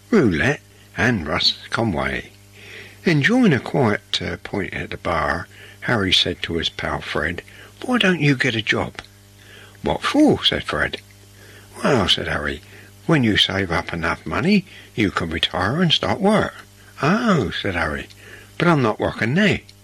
Roulette and Russ Conway. Enjoying a quiet point at the bar, Harry said to his pal Fred, "Why don't you get a job?" "What for?" said Fred. "Well," said Harry, "when you save up enough money, you can retire and start work." "Oh," said Harry, "but I'm not working now."